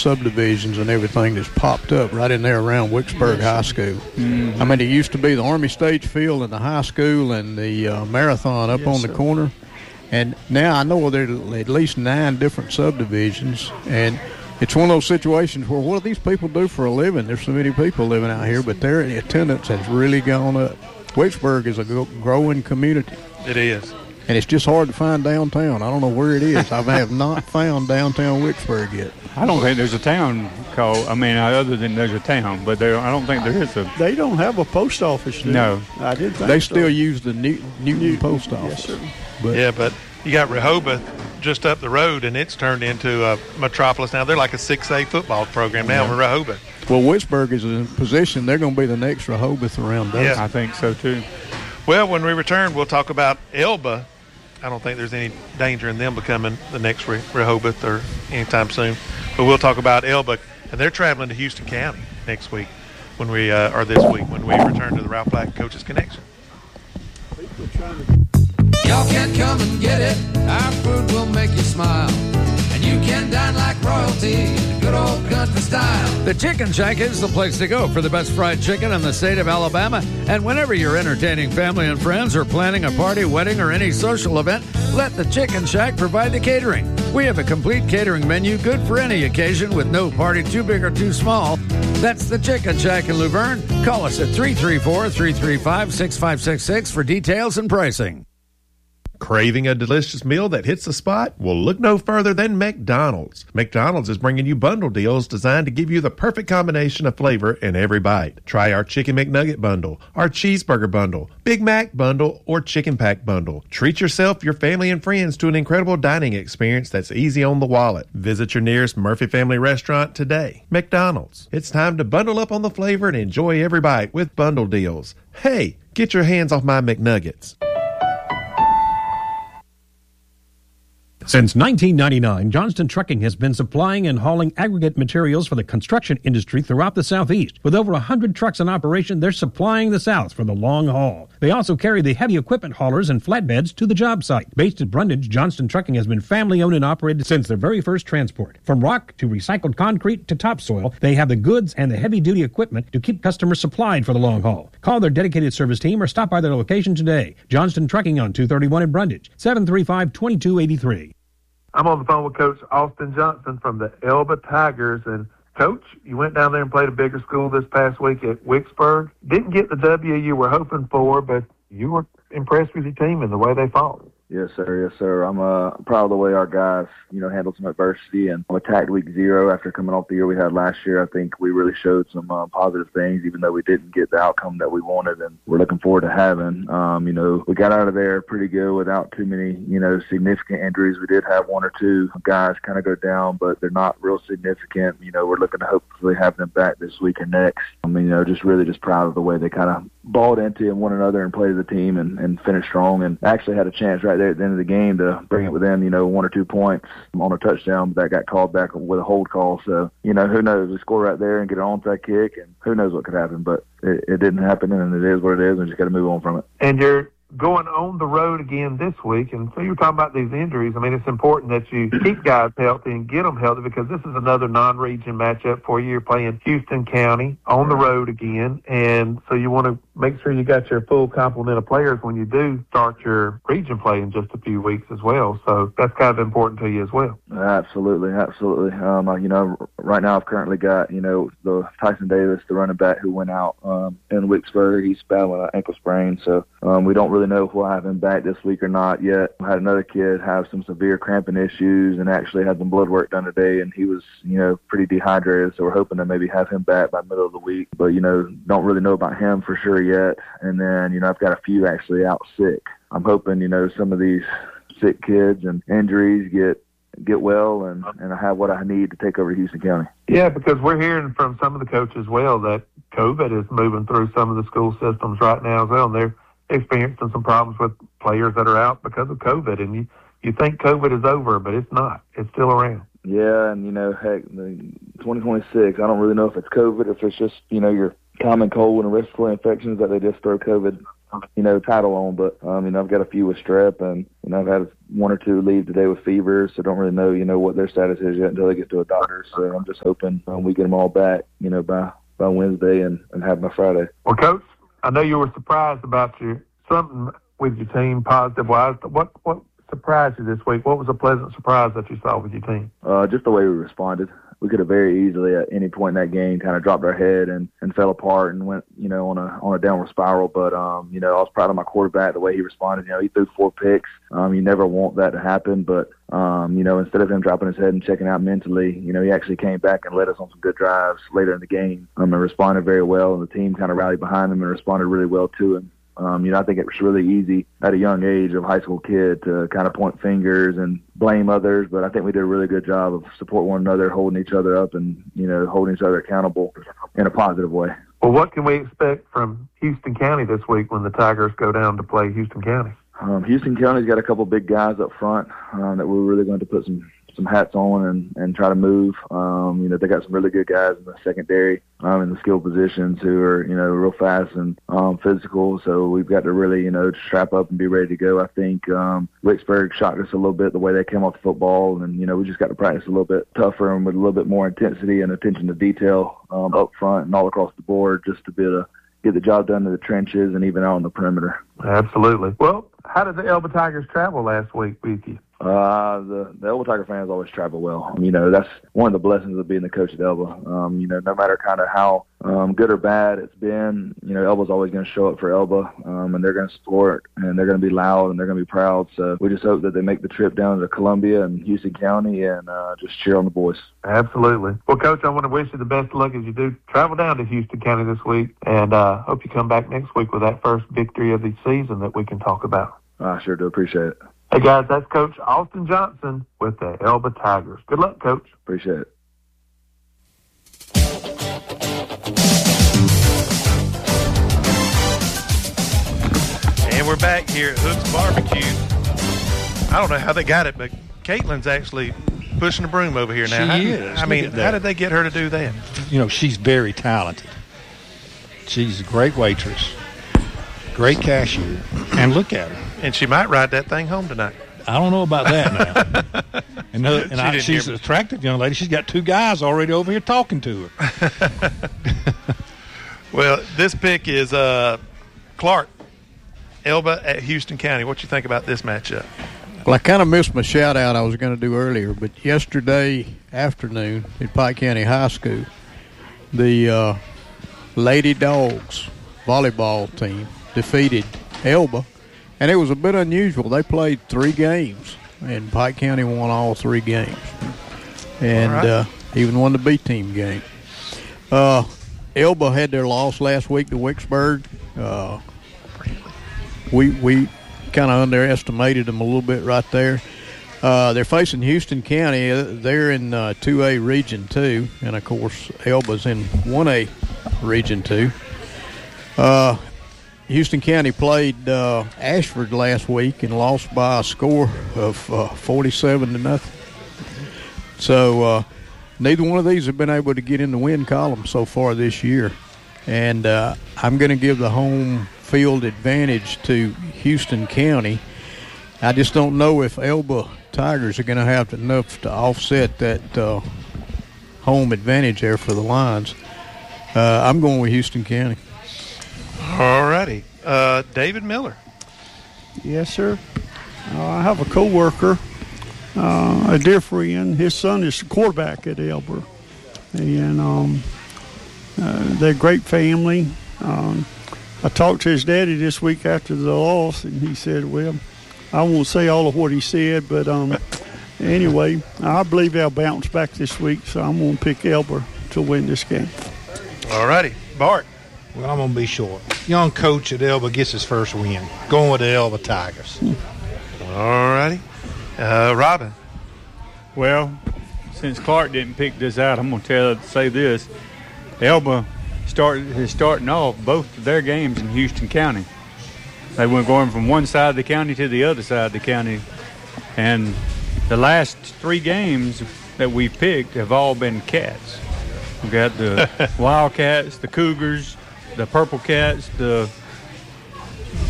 subdivisions and everything that's popped up right in there around Wicksburg High School. I mean, it used to be the Army Stage Field and the high school and the marathon up on the corner. And now I know there are at least 9 different subdivisions, and it's one of those situations where what do these people do for a living? There's so many people living out here, but their attendance has really gone up. Wicksburg is a growing community. It is. And it's just hard to find downtown. I don't know where it is. I have not found downtown Wicksburg yet. I don't think there's a town called, other than there's a town, but I don't think there is a. They don't have a post office, do No. they? I did think They so. still use the Newton post office. Yes, sir. But you got Rehoboth just up the road, and it's turned into a metropolis now. They're like a 6A football program now in Rehoboth. Well, Wicksburg is in position. They're going to be the next Rehoboth around us. Yeah. I think so, too. Well, when we return, we'll talk about Elba. I don't think there's any danger in them becoming the next Rehoboth or anytime soon. But we'll talk about Elba, and they're traveling to Houston County next week or this week when we return to the Ralph Black Coaches Connection. Y'all can come and get it. Our food will make you smile. And you can dine like royalty, good old country style. The Chicken Shack is the place to go for the best fried chicken in the state of Alabama. And whenever you're entertaining family and friends or planning a party, wedding, or any social event, let the Chicken Shack provide the catering. We have a complete catering menu good for any occasion with no party too big or too small. That's the Chicken Shack in Luverne. Call us at 334-335-6566 for details and pricing. Craving a delicious meal that hits the spot? Well, look no further than McDonald's. McDonald's is bringing you bundle deals designed to give you the perfect combination of flavor in every bite. Try our Chicken McNugget bundle, our Cheeseburger bundle, Big Mac bundle, or Chicken Pack bundle. Treat yourself, your family, and friends to an incredible dining experience that's easy on the wallet. Visit your nearest Murphy Family restaurant today. McDonald's. It's time to bundle up on the flavor and enjoy every bite with bundle deals. Hey, get your hands off my McNuggets. Since 1999, Johnston Trucking has been supplying and hauling aggregate materials for the construction industry throughout the Southeast. With over 100 trucks in operation, they're supplying the South for the long haul. They also carry the heavy equipment haulers and flatbeds to the job site. Based at Brundage, Johnston Trucking has been family-owned and operated since their very first transport. From rock to recycled concrete to topsoil, they have the goods and the heavy-duty equipment to keep customers supplied for the long haul. Call their dedicated service team or stop by their location today. Johnston Trucking on 231 in Brundage, 735-2283. I'm on the phone with Coach Austin Johnson from the Elba Tigers. And, Coach, you went down there and played a bigger school this past week at Wicksburg. Didn't get the W you were hoping for, but you were impressed with your team and the way they fought. Yes, sir. Yes, sir. I'm proud of the way our guys, handled some adversity and attacked week 0 after coming off the year we had last year. I think we really showed some positive things, even though we didn't get the outcome that we wanted, and we're looking forward to having. We got out of there pretty good without too many, significant injuries. We did have 1 or 2 guys kind of go down, but they're not real significant. We're looking to hopefully have them back this week or next. Just proud of the way they kind of balled into one another and played as a team and finished strong, and actually had a chance right there at the end of the game to bring it within, 1 or 2 points on a touchdown, but that got called back with a hold call. So, who knows? We score right there and get an onside kick, and who knows what could happen, but it didn't happen, and it is what it is, and we just got to move on from it. And you're going on the road again this week, and so you're talking about these injuries. It's important that you keep guys healthy and get them healthy, because this is another non-region matchup for you. You're playing Houston County on the road again, and so you want to make sure you got your full complement of players when you do start your region play in just a few weeks as well. So that's kind of important to you as well. Absolutely. Right now I've currently got, the Tyson Davis, the running back who went out in Wicksburg. He's battling an ankle sprain, so we don't really know if we'll have him back this week or not yet. I had another kid have some severe cramping issues and actually had some blood work done today, and he was, pretty dehydrated, so we're hoping to maybe have him back by middle of the week. But, don't really know about him for sure yet. And then, I've got a few actually out sick. I'm hoping, some of these sick kids and injuries get well, and I have what I need to take over to Houston County. Yeah, because we're hearing from some of the coaches as well that COVID is moving through some of the school systems right now as well, and they're experiencing some problems with players that are out because of COVID. And you think COVID is over, but it's not. It's still around. Yeah, and, heck, the 2026, I don't really know if it's COVID, if it's just, your common cold and respiratory infections that they just throw COVID title on. But, I've got a few with strep, and, I've had 1 or 2 leave today with fever, so don't really know, what their status is yet until they get to a doctor. So I'm just hoping we get them all back, by Wednesday and have my Friday. Well, Coach, I know you were surprised about something with your team positive-wise. What surprised you this week? What was a pleasant surprise that you saw with your team? Just the way we responded. We could have very easily at any point in that game kind of dropped our head and fell apart and went, on a downward spiral. But, I was proud of my quarterback, the way he responded. He threw 4 picks. You never want that to happen. But, instead of him dropping his head and checking out mentally, he actually came back and led us on some good drives later in the game and responded very well. And the team kind of rallied behind him and responded really well to him. I think it was really easy at a young age of a high school kid to kind of point fingers and blame others, but I think we did a really good job of supporting one another, holding each other up, and, holding each other accountable in a positive way. Well, what can we expect from Houston County this week when the Tigers go down to play Houston County? Houston County's got a couple big guys up front that we're really going to put some hats on and try to move. They got some really good guys in the secondary in the skill positions who are, real fast and physical. So we've got to really, strap up and be ready to go. I think Wicksburg shocked us a little bit the way they came off the football. And, we just got to practice a little bit tougher and with a little bit more intensity and attention to detail up front and all across the board just to be able to get the job done in the trenches and even out on the perimeter. Absolutely. Well, how did the Elba Tigers travel last week with you? The Elba Tiger fans always travel well. That's one of the blessings of being the coach at Elba. No matter kind of how good or bad it's been, Elba's always going to show up for Elba, and they're going to support, and they're going to be loud, and they're going to be proud. So we just hope that they make the trip down to Columbia and Houston County and just cheer on the boys. Absolutely. Well, Coach, I want to wish you the best of luck as you do travel down to Houston County this week, and hope you come back next week with that first victory of the season that we can talk about. I sure do appreciate it. Hey, guys, that's Coach Austin Johnson with the Elba Tigers. Good luck, Coach. Appreciate it. And we're back here at Hook's Barbecue. I don't know how they got it, but Caitlin's actually pushing the broom over here now. She is. How did they get her to do that? She's very talented. She's a great waitress, great cashier, and look at her. And she might ride that thing home tonight. I don't know about that now. She's an attractive young lady. She's got 2 guys already over here talking to her. Well, this pick is Clark, Elba at Houston County. What you think about this matchup? Well, I kind of missed my shout-out I was going to do earlier, but yesterday afternoon at Pike County High School, the Lady Dogs volleyball team defeated Elba. And it was a bit unusual. They played 3 games, and Pike County won all 3 games, and even won the B-team game. Elba had their loss last week to Wicksburg. We kind of underestimated them a little bit right there. They're facing Houston County. They're in 2A Region 2, and, of course, Elba's in 1A Region 2. Houston County played Ashford last week and lost by a score of 47-0. So neither one of these have been able to get in the win column so far this year. And I'm going to give the home field advantage to Houston County. I just don't know if Elba Tigers are going to have enough to offset that home advantage there for the Lions. I'm going with Houston County. All righty. David Miller. Yes, sir. I have a co-worker, a dear friend. His son is the quarterback at Elba. And they're a great family. I talked to his daddy this week after the loss, and he said, well, I won't say all of what he said, but anyway, I believe they'll bounce back this week, so I'm going to pick Elba to win this game. All righty. Bart. Well, I'm going to be short. Young coach at Elba gets his first win. Going with the Elba Tigers. All righty. Robin. Well, since Clark didn't pick this out, I'm going to say this. Elba is starting off both of their games in Houston County. They went going from one side of the county to the other side of the county. And the last 3 games that we picked have all been Cats. We got the Wildcats, the Cougars, the Purple Cats, the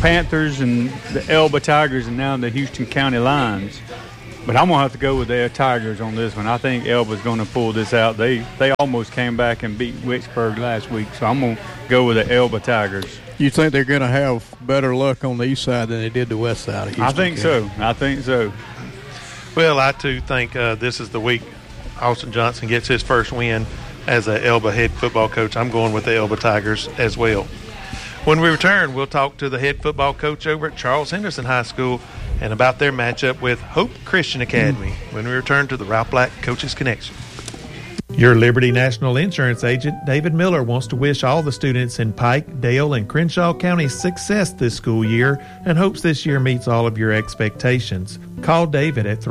Panthers and the Elba Tigers and now the Houston County Lions. But I'm going to have to go with the Tigers on this one. I think Elba's going to pull this out. They almost came back and beat Wicksburg last week, so I'm going to go with the Elba Tigers. You think they're going to have better luck on the east side than they did the west side of Houston? I think so. Well, I, too, think this is the week Austin Johnson gets his first win as an Elba head football coach. I'm going with the Elba Tigers as well. When we return, we'll talk to the head football coach over at Charles Henderson High School and about their matchup with Hope Christian Academy when we return to the Ralph Black Coaches Connection. Your Liberty National Insurance agent, David Miller, wants to wish all the students in Pike, Dale, and Crenshaw counties success this school year and hopes this year meets all of your expectations. Call David at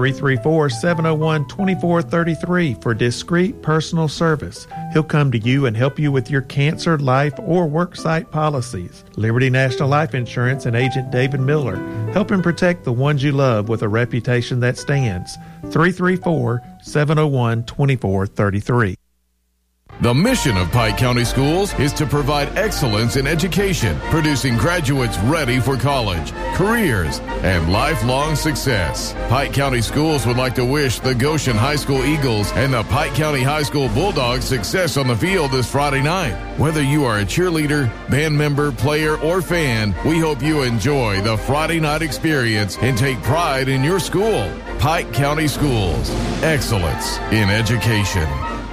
334-701-2433 for discreet personal service. He'll come to you and help you with your cancer, life, or worksite policies. Liberty National Life Insurance and agent David Miller, helping protect the ones you love with a reputation that stands. 334-701-2433. The mission of Pike County Schools is to provide excellence in education, producing graduates ready for college, careers, and lifelong success. Pike County Schools would like to wish the Goshen High School Eagles and the Pike County High School Bulldogs success on the field this Friday night. Whether you are a cheerleader, band member, player, or fan, we hope you enjoy the Friday night experience and take pride in your school. Pike County Schools, excellence in education.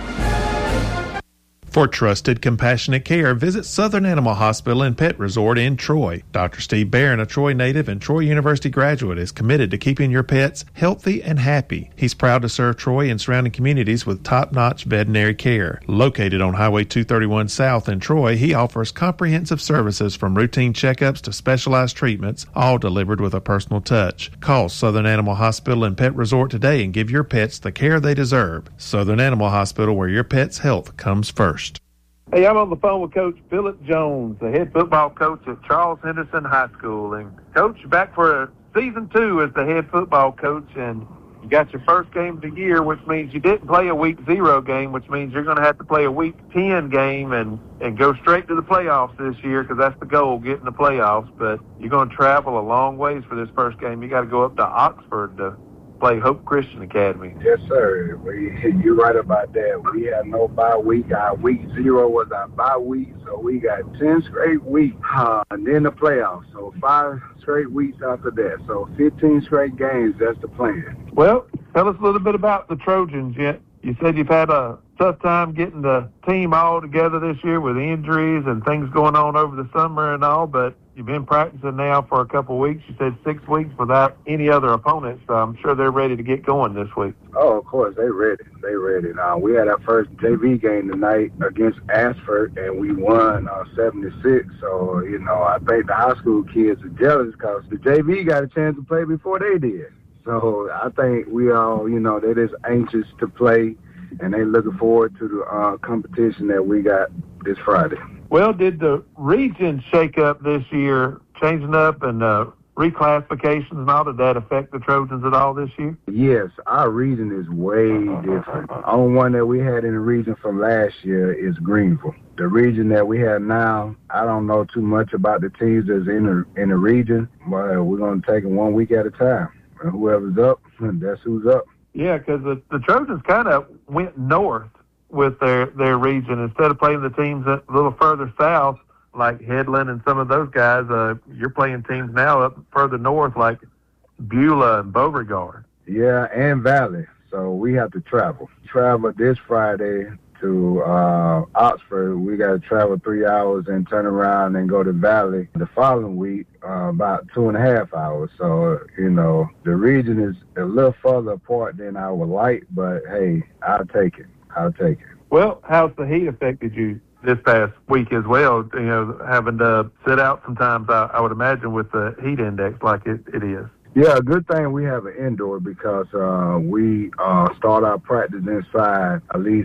For trusted, compassionate care, visit Southern Animal Hospital and Pet Resort in Troy. Dr. Steve Barron, a Troy native and Troy University graduate, is committed to keeping your pets healthy and happy. He's proud to serve Troy and surrounding communities with top-notch veterinary care. Located on Highway 231 South in Troy, he offers comprehensive services from routine checkups to specialized treatments, all delivered with a personal touch. Call Southern Animal Hospital and Pet Resort today and give your pets the care they deserve. Southern Animal Hospital, where your pet's health comes first. Hey, I'm on the phone with Coach Phillip Jones, the head football coach at Charles Henderson High School. And, Coach, you're back for season 2 as the head football coach, and you got your first game of the year, which means you didn't play a week 0 game, which means you're going to have to play a week 10 game and go straight to the playoffs this year, because that's the goal, getting the playoffs. But you're going to travel a long ways for this first game. You got to go up to Oxford to play Hope Christian Academy. Yes, sir. You're right about that. We had no bye week. Our week 0 was our bye week, so we got 10 straight weeks, and then the playoffs. So 5 straight weeks after that. So 15 straight games. That's the plan. Well, tell us a little bit about the Trojans. You said you've had a tough time getting the team all together this year with injuries and things going on over the summer and all, but you've been practicing now for a couple of weeks. You said 6 weeks without any other opponents, so I'm sure they're ready to get going this week. Oh, of course, they're ready. We had our first JV game tonight against Ashford, and we won 76. So, I think the high school kids are jealous because the JV got a chance to play before they did. So I think we all, they're just anxious to play, and they're looking forward to the competition that we got this Friday. Well, did the region shake up this year, changing up and reclassifications and all? Did that affect the Trojans at all this year? Yes, our region is way different. The only one that we had in the region from last year is Greenville. The region that we have now, I don't know too much about the teams that's in the region, but we're going to take it 1 week at a time. And whoever's up, that's who's up. Yeah, because the Trojans kind of went north with their region. Instead of playing the teams a little further south, like Headland and some of those guys, you're playing teams now up further north, like Beulah and Beauregard. Yeah, and Valley. So we have to travel. Travel this Friday to Oxford. We got to travel 3 hours and turn around and go to Valley the following week, about 2.5 hours. So, the region is a little further apart than I would like, but hey, I'll take it. Well, how's the heat affected you this past week as well? Having to sit out sometimes, I would imagine, with the heat index like it is. Yeah, a good thing we have an indoor because we start our practice inside at least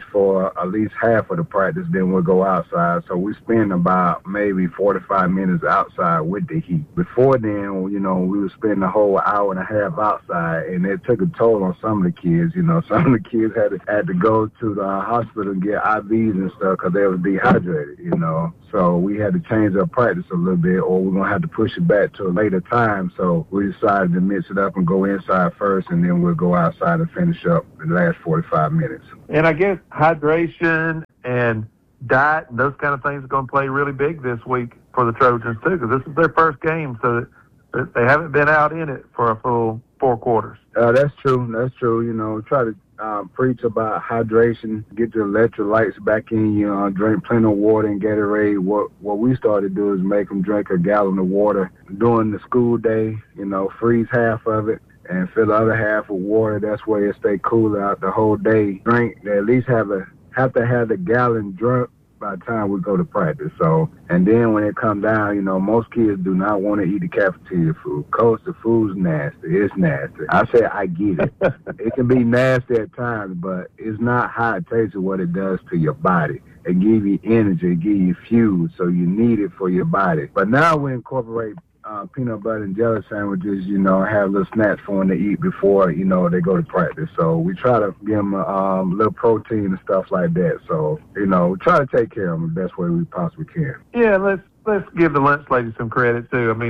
half of the practice, then we'll go outside. So we spend about maybe 45 minutes outside with the heat. Before then, we would spend a whole hour and a half outside, and it took a toll on some of the kids. Some of the kids had to go to the hospital and get IVs and stuff because they were dehydrated, So we had to change our practice a little bit, or we're going to have to push it back to a later time. So we decided to mix it up and go inside first, and then we'll go outside and finish up the last 45 minutes. And I guess hydration and diet and those kind of things are going to play really big this week for the Trojans, too, because this is their first game, so they haven't been out in it for a full 4 quarters. That's true. That's true. You know, try to preach about hydration, get the electrolytes back in you, drink plenty of water and Gatorade. What we started to do is make them drink a gallon of water during the school day, you know, freeze half of it and fill the other half with water. That's where it stay cool out the whole day. Drink, they at least have to have the gallon drunk by the time we go to practice. So, and then when it come down, you know, most kids do not want to eat the cafeteria food. Coach, the food's nasty. It's nasty. I say I get it. It can be nasty at times, but it's not how it tastes or what it does to your body. It give you energy, it give you fuel, so you need it for your body. But now we incorporate peanut butter and jelly sandwiches, you know, have little snacks for them to eat before, you know, they go to practice. So we try to give them a little protein and stuff like that. So, you know, we try to take care of them the best way we possibly can. Yeah, let's give the lunch lady some credit, too. I mean,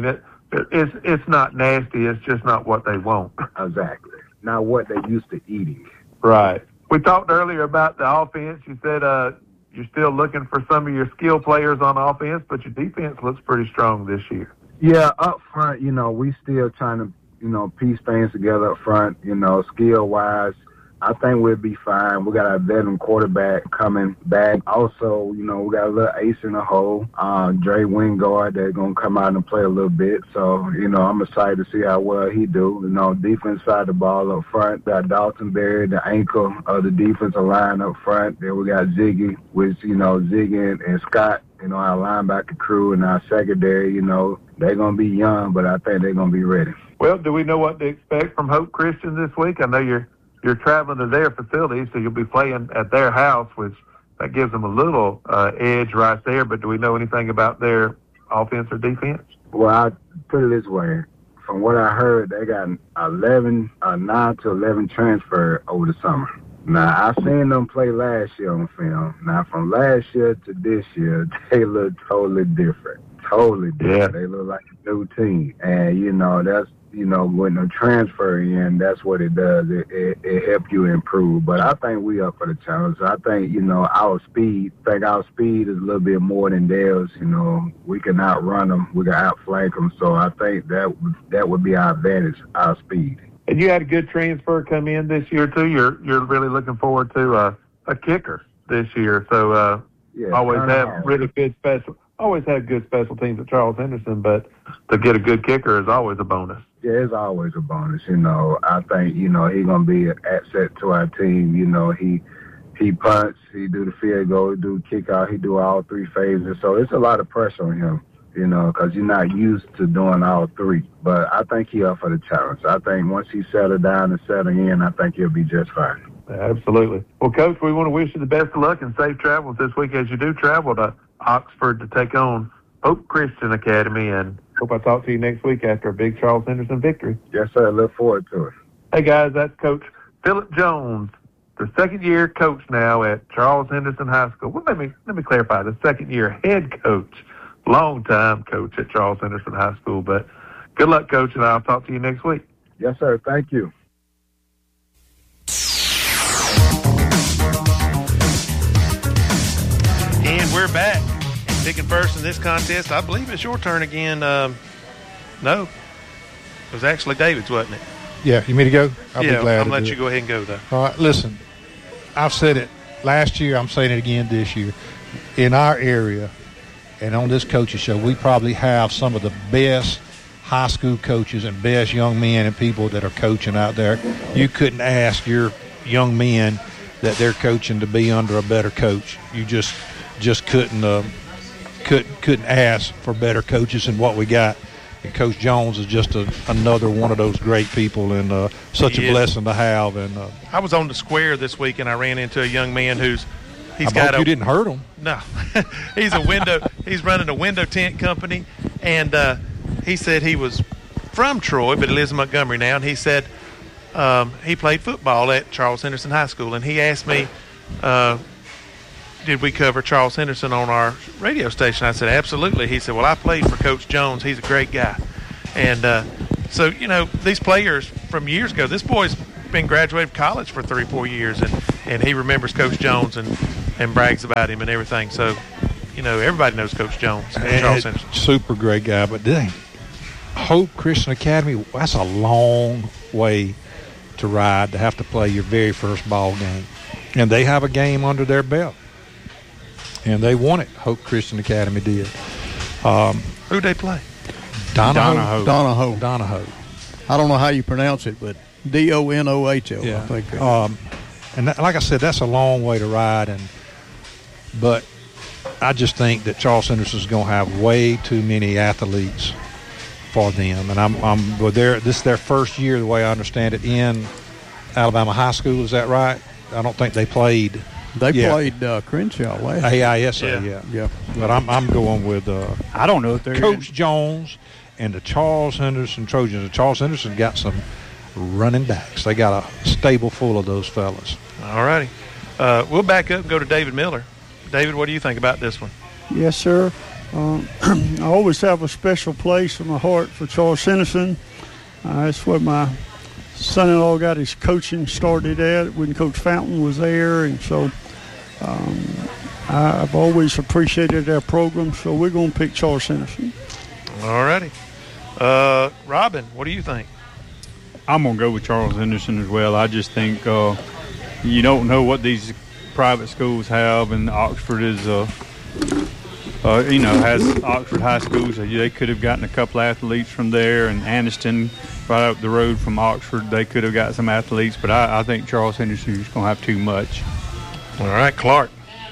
it's not nasty. It's just not what they want. Exactly. Not what they're used to eating. Right. We talked earlier about the offense. You said you're still looking for some of your skill players on offense, but your defense looks pretty strong this year. Yeah, up front, you know, we still trying to, you know, piece things together up front, you know, skill-wise. I think we'll be fine. We got a veteran quarterback coming back. Also, you know, we got a little ace in the hole, Dre Wingard, that's going to come out and play a little bit. So, you know, I'm excited to see how well he do. You know, defense side of the ball up front. Got Dalton Berry, the ankle of the defensive line up front. Then we got Ziggy, which, you know, Ziggy and Scott, you know, our linebacker crew and our secondary, you know, they're going to be young, but I think they're going to be ready. Well, do we know what to expect from Hope Christian this week? I know you're traveling to their facility, so you'll be playing at their house, which that gives them a little edge right there. But do we know anything about their offense or defense? Well, I put it this way. From what I heard, they got 9 to 11 transfer over the summer. Now, I seen them play last year on film. Now, from last year to this year, they look totally different. Totally different. Yeah. They look like a new team. And, you know, that's, you know, when they transfer in, that's what it does. It helps you improve. But I think we up for the challenge. I think, you know, our speed is a little bit more than theirs. You know, we can outrun them. We can outflank them. So I think that would be our advantage, our speed. And you had a good transfer come in this year, too. You're really looking forward to a kicker this year. So yeah, always have good special teams at Charles Henderson, but to get a good kicker is always a bonus. Yeah, it's always a bonus. You know, I think, you know, he's going to be an asset to our team. You know, he punts, he do the field goal, he do kick out, he do all 3 phases. So it's a lot of pressure on him, you know, because you're not used to doing all 3. But I think he's up for the challenge. I think once he settled down and settled in, I think he'll be just fine. Absolutely. Well, Coach, we want to wish you the best of luck and safe travels this week as you do travel to Oxford to take on Hope Christian Academy, and hope I talk to you next week after a big Charles Henderson victory. Yes, sir. Look forward to it. Hey, guys, that's Coach Phillip Jones, the second-year coach now at Charles Henderson High School. Well, let me clarify, the second-year head coach, long-time coach at Charles Henderson High School. But good luck, Coach, and I'll talk to you next week. Yes, sir. Thank you. And we're back. Picking first in this contest. I believe it's your turn again. No, it was actually David's, wasn't it? Yeah, you mean to go? I'll be glad I'll let you go ahead and go, though. All right, listen, I've said it last year. I'm saying it again this year. In our area and on this coaching show, we probably have some of the best high school coaches and best young men and people that are coaching out there. You couldn't ask your young men that they're coaching to be under a better coach. You just couldn't ask for better coaches than what we got. And Coach Jones is just another one of those great people, and such a blessing to have. And I was on the square this week, and I ran into a young man you didn't hurt him. No, he's running a window tint company, and he said he was from Troy, but he lives in Montgomery now. And he said he played football at Charles Henderson High School, and he asked me, did we cover Charles Henderson on our radio station? I said, absolutely. He said, well, I played for Coach Jones. He's a great guy. And so, these players from years ago, this boy's been graduated from college for 3-4 years, and he remembers Coach Jones and brags about him and everything. So, everybody knows Coach Jones and Charles Henderson. Super great guy. But dang, Hope Christian Academy, that's a long way to ride to have to play your very first ball game. And they have a game under their belt. And they won it. Hope Christian Academy did. Who'd they play? Donahoe. I don't know how you pronounce it, but Donoho. Yeah. I think. And like I said, that's a long way to ride. But I just think that Charles Henderson's going to have way too many athletes for them. And this is their first year, the way I understand it, in Alabama High School. Is that right? I don't think they played. They played Crenshaw last year. AISA, yeah. But I'm going with I don't know if they're Coach Jones and the Charles Henderson Trojans. And Charles Henderson got some running backs. They got a stable full of those fellas. All righty. We'll back up and go to David Miller. David, what do you think about this one? Yes, sir. I always have a special place in my heart for Charles Henderson. That's where my son-in-law got his coaching started at when Coach Fountain was there, and so I've always appreciated their program, so we're going to pick Charles Henderson. All righty. Robin, what do you think? I'm going to go with Charles Henderson as well. I just think you don't know what these private schools have, and Oxford is, has Oxford High Schools. They could have gotten a couple athletes from there, and Anniston, right up the road from Oxford, they could have got some athletes, but I think Charles Henderson is going to have too much. All right, Clark.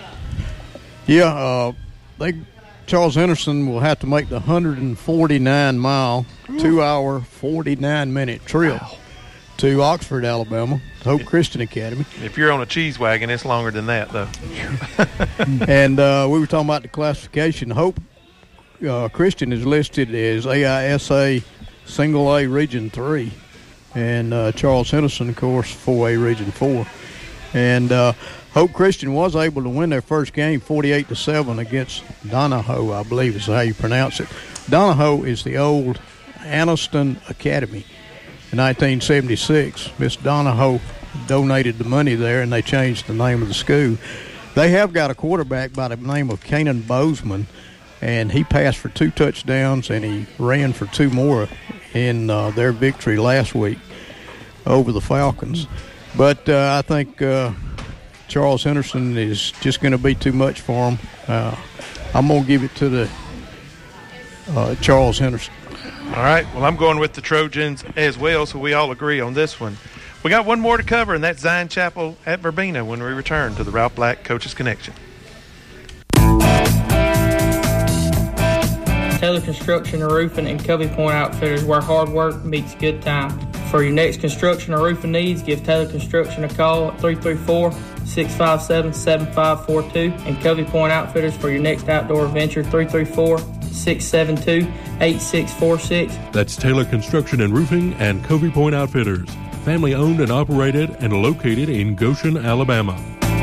Yeah, Charles Henderson will have to make the 149-mile, 2-hour, 49-minute trip to Oxford, Alabama, Hope Christian Academy. If you're on a cheese wagon, it's longer than that, though. And we were talking about the classification. Hope Christian is listed as AISA Single A Region 3, and Charles Henderson, of course, 4A Region 4. And Hope Christian was able to win their first game 48-7 against Donahoe, I believe is how you pronounce it. Donahoe is the old Anniston Academy. In 1976, Miss Donahoe donated the money there, and they changed the name of the school. They have got a quarterback by the name of Kanan Bozeman, and he passed for 2 touchdowns, and he ran for 2 more in their victory last week over the Falcons. But I think Charles Henderson is just going to be too much for him. I'm going to give it to the Charles Henderson. All right. Well, I'm going with the Trojans as well, so we all agree on this one. We got one more to cover, and that's Zion Chapel at Verbena when we return to the Ralph Black Coaches Connection. Taylor Construction and Roofing and Covey Point Outfitters, where hard work meets good time. For your next construction or roofing needs, give Taylor Construction a call at 334-657-7542 and Covey Point Outfitters for your next outdoor adventure, 334-672-8646. That's Taylor Construction and Roofing and Covey Point Outfitters, family owned and operated and located in Goshen, Alabama.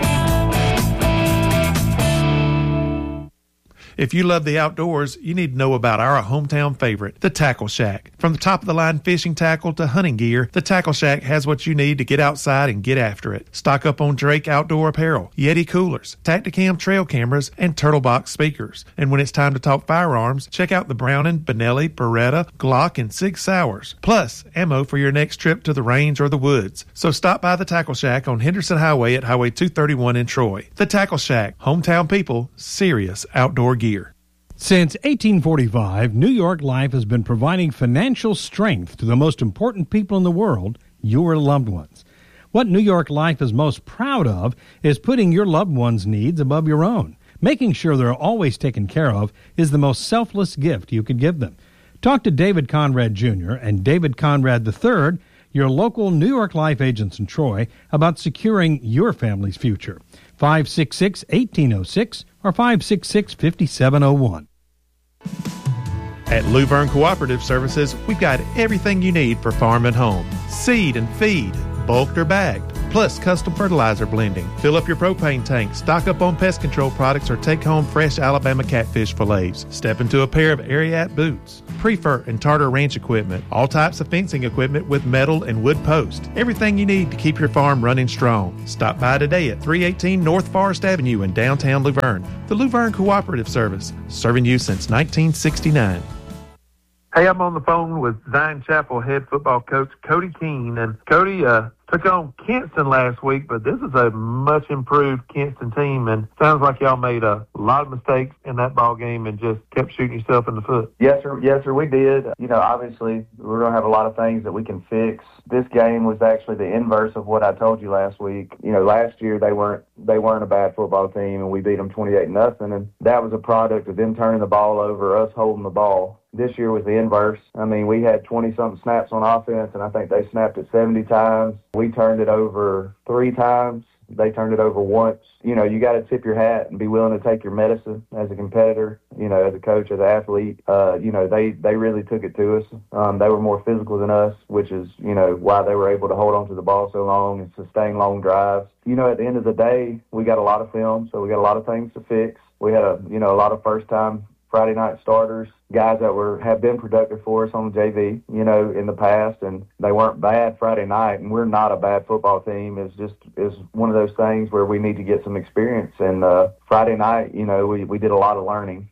If you love the outdoors, you need to know about our hometown favorite, the Tackle Shack. From the top-of-the-line fishing tackle to hunting gear, the Tackle Shack has what you need to get outside and get after it. Stock up on Drake outdoor apparel, Yeti coolers, Tacticam trail cameras, and Turtlebox speakers. And when it's time to talk firearms, check out the Browning, Benelli, Beretta, Glock, and Sig Sauers. Plus, ammo for your next trip to the range or the woods. So stop by the Tackle Shack on Henderson Highway at Highway 231 in Troy. The Tackle Shack, hometown people, serious outdoor gear. Since 1845, New York Life has been providing financial strength to the most important people in the world, your loved ones. What New York Life is most proud of is putting your loved ones' needs above your own. Making sure they're always taken care of is the most selfless gift you could give them. Talk to David Conrad Jr. and David Conrad III, your local New York Life agents in Troy, about securing your family's future. 566-1806 or 566-5701. At Luverne Cooperative Services, we've got everything you need for farm and home. Seed and feed, bulked or bagged, plus custom fertilizer blending. Fill up your propane tank, stock up on pest control products, or take home fresh Alabama catfish fillets. Step into a pair of Ariat boots, Prefer and Tartar Ranch equipment, all types of fencing equipment with metal and wood posts. Everything you need to keep your farm running strong. Stop by today at 318 North Forest Avenue in downtown Luverne. The Luverne Cooperative Service, serving you since 1969. Hey, I'm on the phone with Zion Chapel head football coach Cody Keene. And Cody took on Kinston last week, but this is a much improved Kinston team, and sounds like y'all made a lot of mistakes in that ball game and just kept shooting yourself in the foot. Yes, sir, we did. Obviously, we're going to have a lot of things that we can fix. This game was actually the inverse of what I told you last week. Last year they weren't a bad football team, and we beat them 28-0, and that was a product of them turning the ball over, us holding the ball. This year was the inverse. We had 20-something snaps on offense, and I think they snapped it 70 times. We turned it over 3 times. They turned it over once. You got to tip your hat and be willing to take your medicine as a competitor, as a coach, as an athlete. They really took it to us. They were more physical than us, which is, why they were able to hold on to the ball so long and sustain long drives. At the end of the day, we got a lot of film, so we got a lot of things to fix. We had a lot of first-time Friday night starters, guys that have been productive for us on the JV, in the past, and they weren't bad Friday night, and we're not a bad football team. It's one of those things where we need to get some experience. And Friday night, we did a lot of learning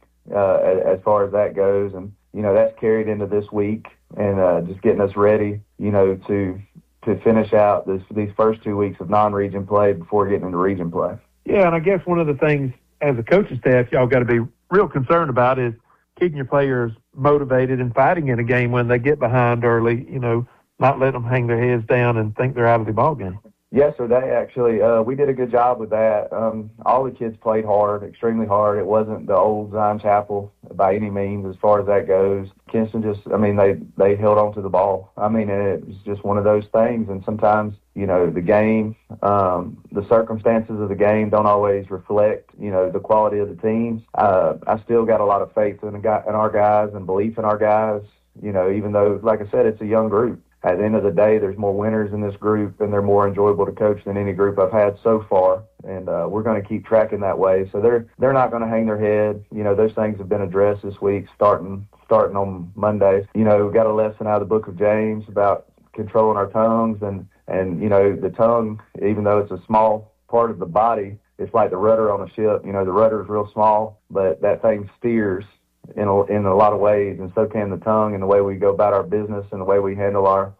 as far as that goes, and that's carried into this week and just getting us ready, to finish out these first 2 weeks of non-region play before getting into region play. Yeah, and I guess one of the things as a coaching staff y'all got to be real concerned about is keeping your players motivated and fighting in a game when they get behind early, not letting them hang their heads down and think they're out of the ball game. Yes, sir. They actually, we did a good job with that. All the kids played hard, extremely hard. It wasn't the old Zion Chapel by any means as far as that goes. Kinston they held on to the ball. It was just one of those things. And sometimes, the game, the circumstances of the game don't always reflect, the quality of the teams. I still got a lot of faith in our guys and belief in our guys, even though, like I said, it's a young group. At the end of the day, there's more winners in this group, and they're more enjoyable to coach than any group I've had so far. And we're going to keep tracking that way. So they're not going to hang their head. Those things have been addressed this week, starting on Monday. We've got a lesson out of the book of James about controlling our tongues, and the tongue, even though it's a small part of the body, it's like the rudder on a ship. The rudder is real small, but that thing steers in a lot of ways, and so can the tongue, and the way we go about our business and the way we handle our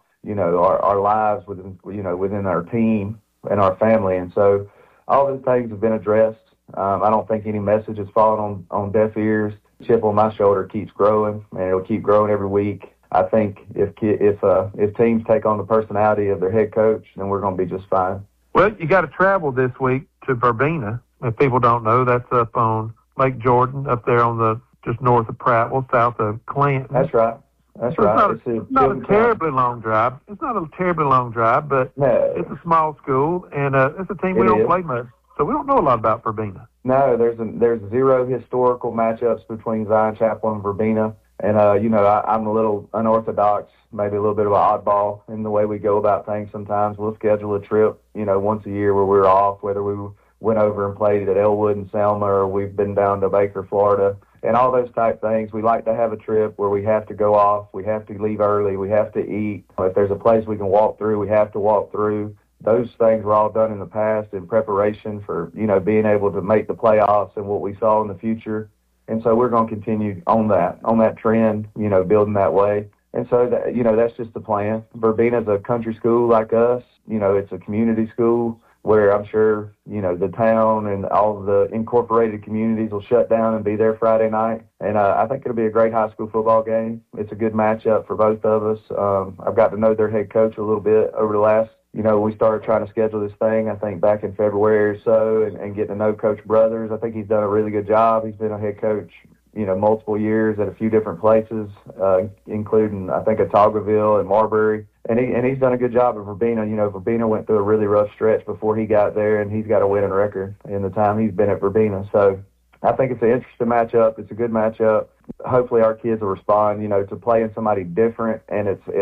lives within our team and our family. And so all those things have been addressed. I don't think any message has fallen on deaf ears. Chip on my shoulder keeps growing, and it'll keep growing every week. I think if teams take on the personality of their head coach, then we're going to be just fine. Well, you got to travel this week to Verbena. If people don't know, that's up on Lake Jordan, up there on just north of Prattville, south of Clanton. That's right. It's not a terribly long drive. It's not a terribly long drive, but it's a small school, and it's a team we don't play much, so we don't know a lot about Verbena. No, there's zero historical matchups between Zion Chapel and Verbena, and I'm a little unorthodox, maybe a little bit of an oddball in the way we go about things. Sometimes we'll schedule a trip, once a year where we're off, whether we went over and played at Elwood and Selma, or we've been down to Baker, Florida. And all those type things. We like to have a trip where we have to go off, we have to leave early, we have to eat. If there's a place we can walk through, we have to walk through. Those things were all done in the past in preparation for, being able to make the playoffs and what we saw in the future. And so we're going to continue on that trend, building that way. And so, that's just the plan. Verbena's a country school like us. It's a community school where I'm sure, the town and all of the incorporated communities will shut down and be there Friday night. And I think it'll be a great high school football game. It's a good matchup for both of us. I've got to know their head coach a little bit over the last, we started trying to schedule this thing, I think, back in February or so, and getting to know Coach Brothers. I think he's done a really good job. He's been a head coach, multiple years at a few different places, including, I think, Otagoville and Marbury. And he's done a good job at Verbena. Verbena went through a really rough stretch before he got there, and he's got a winning record in the time he's been at Verbena. So I think it's an interesting matchup. It's a good matchup. Hopefully our kids will respond, to playing somebody different, and it's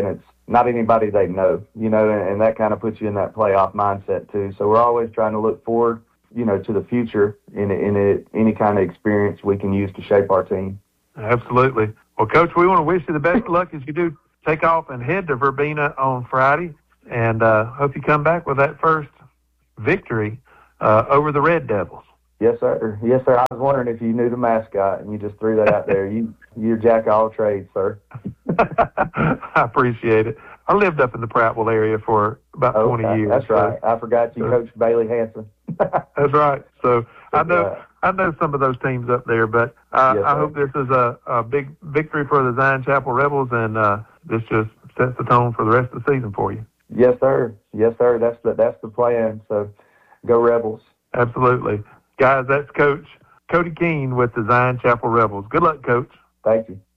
not anybody they know, and that kind of puts you in that playoff mindset too. So we're always trying to look forward, to the future in any kind of experience we can use to shape our team. Absolutely. Well, Coach, we want to wish you the best of luck as you do take off and head to Verbena on Friday, and hope you come back with that first victory over the Red Devils. Yes, sir. Yes, sir. I was wondering if you knew the mascot, and you just threw that out there. You're jack of all trades, sir. I appreciate it. I lived up in the Prattville area for about 20 years. That's right. I forgot you coached Bailey Hanson. That's right. So I know some of those teams up there, but I hope this is a big victory for the Zion Chapel Rebels, and this just sets the tone for the rest of the season for you. Yes, sir. Yes, sir. That's the plan. So go Rebels. Absolutely. Guys, that's Coach Cody Keene with the Zion Chapel Rebels. Good luck, Coach. Thank you.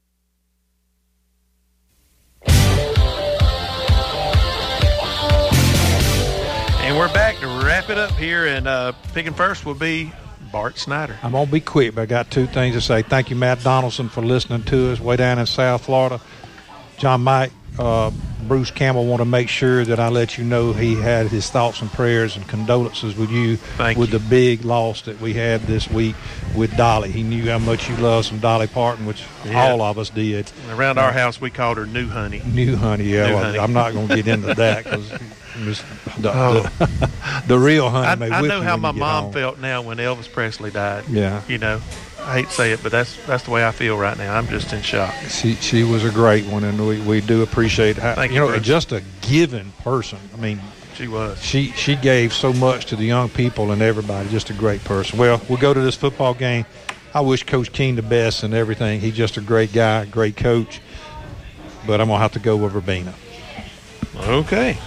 And we're back to wrap it up here, and picking first will be Bart Snyder. I'm going to be quick, but I got two things to say. Thank you, Matt Donaldson, for listening to us way down in South Florida. John Mike, Bruce Campbell want to make sure that I let you know he had his thoughts and prayers and condolences with you with the big loss that we had this week with Dolly. He knew how much you loved some Dolly Parton, which all of us did. Around our house, we called her New Honey. New Honey, yeah. Honey. I'm not going to get into that because the real honey I know how my mom felt now when Elvis Presley died. Yeah. I hate to say it, but that's the way I feel right now. I'm just in shock. She was a great one, and we do appreciate how, Thank you, just a giving person. I mean, she was. She gave so much to the young people and everybody. Just a great person. Well, we'll go to this football game. I wish Coach Keene the best and everything. He's just a great guy, great coach. But I'm gonna have to go with Verbena. Okay.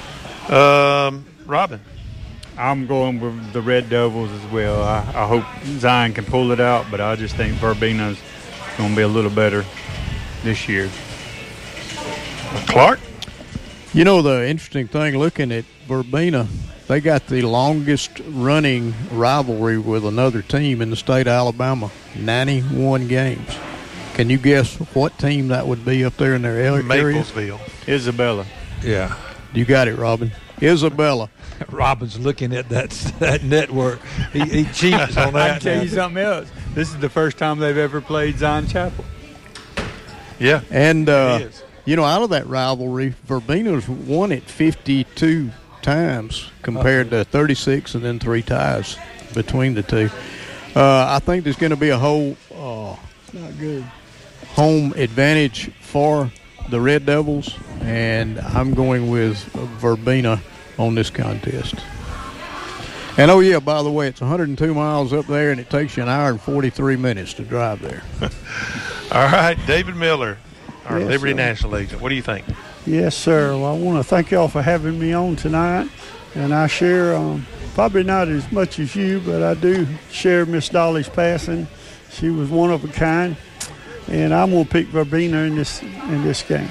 Robin. I'm going with the Red Devils as well. I hope Zion can pull it out, but I just think Verbena's going to be a little better this year. Clark? The interesting thing, looking at Verbena, they got the longest running rivalry with another team in the state of Alabama, 91 games. Can you guess what team that would be up there in their area? Maplesville. Isabella. Yeah. You got it, Robin. Isabella. Robin's looking at that network. He cheats on that. I can tell you something else. This is the first time they've ever played Zion Chapel. Yeah. And, out of that rivalry, Verbena's won it 52 times compared to 36 and then 3 ties between the two. I think there's going to be a whole not good home advantage for the Red Devils, and I'm going with Verbena on this contest. And, by the way, it's 102 miles up there, and it takes you an hour and 43 minutes to drive there. All right, David Miller, our Yes, Liberty sir. National agent. What do you think? Yes, sir. Well, I want to thank y'all for having me on tonight. And I share, probably not as much as you, but I do share Miss Dolly's passing. She was one of a kind. And I'm going to pick Verbena in this game.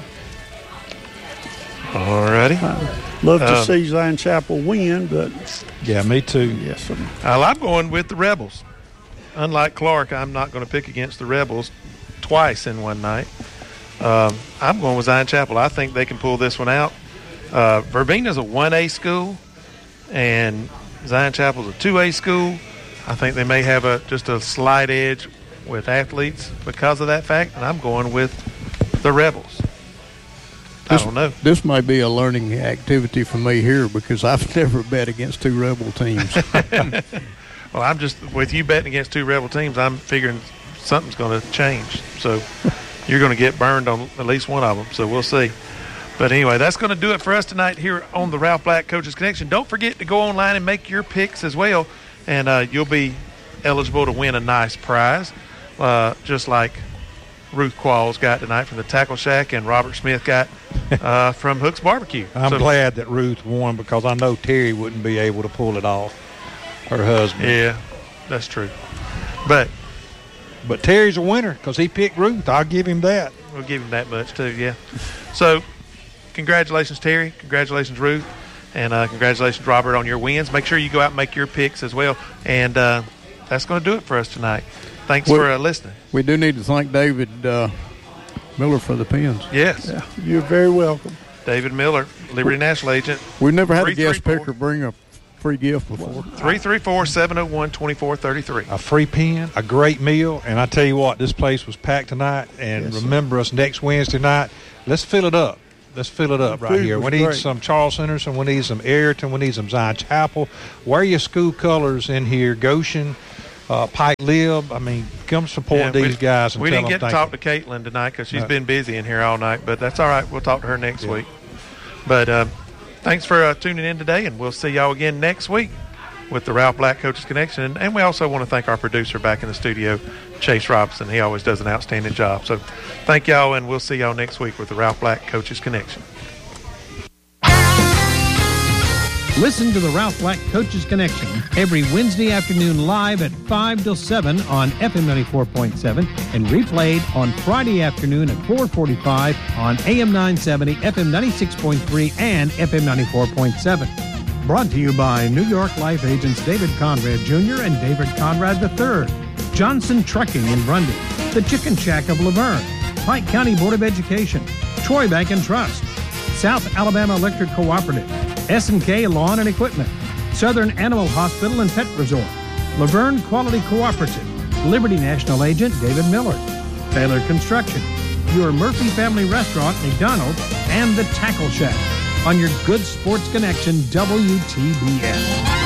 All righty. Love to see Zion Chapel win, but... Yeah, me too. Yes, sir. I'm going with the Rebels. Unlike Clark, I'm not going to pick against the Rebels twice in one night. I'm going with Zion Chapel. I think they can pull this one out. Verbena's a 1A school, and Zion Chapel's a 2A school. I think they may have just a slight edge with athletes because of that fact, and I'm going with the Rebels. I don't know. This might be a learning activity for me here because I've never bet against 2 Rebel teams. Well, I'm just, with you betting against 2 Rebel teams, I'm figuring something's going to change. So you're going to get burned on at least one of them, so we'll see. But anyway, that's going to do it for us tonight here on the Ralph Black Coaches Connection. Don't forget to go online and make your picks as well, and you'll be eligible to win a nice prize, just like Ruth Qualls got tonight from the Tackle Shack and Robert Smith got from Hook's Barbecue. I'm glad that Ruth won because I know Terry wouldn't be able to pull it off, her husband. Yeah, that's true. But Terry's a winner because he picked Ruth. I'll give him that. We'll give him that much too, yeah. So congratulations, Terry. Congratulations, Ruth. And congratulations, Robert, on your wins. Make sure you go out and make your picks as well. And that's going to do it for us tonight. Thanks for listening. We do need to thank David Miller for the pins. Yes. Yeah, you're very welcome. David Miller, Liberty National agent. We've never had a guest picker bring a free gift before. 334-701-2433. A free pin, a great meal, and I tell you what, this place was packed tonight. And remember us next Wednesday night. Let's fill it up. Let's fill it up right here. We need some Charles Henderson. We need some Ayrton. We need some Zion Chapel. Wear your school colors in here. Goshen, Pike Lib. I mean, come support these guys. And we tell didn't get them to talk to Caitlin tonight because she's been busy in here all night, but that's all right. We'll talk to her next week. But thanks for tuning in today, and we'll see y'all again next week with the Ralph Black Coaches Connection. And we also want to thank our producer back in the studio, Chase Robinson. He always does an outstanding job. So thank y'all, and we'll see y'all next week with the Ralph Black Coaches Connection. Listen to the Ralph Black Coaches Connection every Wednesday afternoon live at 5 till 7 on FM 94.7 and replayed on Friday afternoon at 4:45 on AM 970, FM 96.3, and FM 94.7. Brought to you by New York Life agents David Conrad Jr. and David Conrad III, Johnson Trucking in Grundy, the Chicken Shack of Laverne, Pike County Board of Education, Troy Bank and Trust, South Alabama Electric Cooperative, S&K Lawn and Equipment, Southern Animal Hospital and Pet Resort, Laverne Quality Cooperative, Liberty National Agent David Miller, Taylor Construction, your Murphy Family Restaurant, McDonald's, and the Tackle Shack on your Good Sports Connection WTBS.